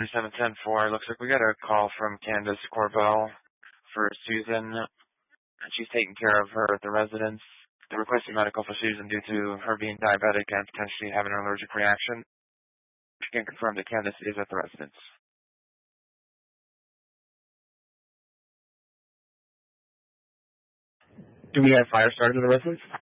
710-4. Looks like we got a call from Candace Corbell for Susan. She's taking care of her at the residence. They're requesting medical for Susan due to her being diabetic and potentially having an allergic reaction. She can confirm that Candace is at the residence. Do we have fire started at the residence?